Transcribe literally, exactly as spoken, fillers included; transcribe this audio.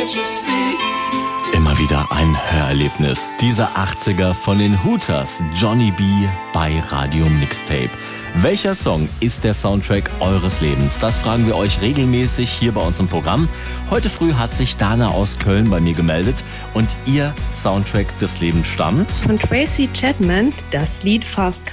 Immer wieder ein Hörerlebnis. Dieser achtziger von den Hooters, Johnny B. bei Radio Mixtape. Welcher Song ist der Soundtrack eures Lebens? Das fragen wir euch regelmäßig hier bei uns im Programm. Heute früh hat sich Dana aus Köln bei mir gemeldet und ihr Soundtrack des Lebens stammt von Tracy Chapman, das Lied Fast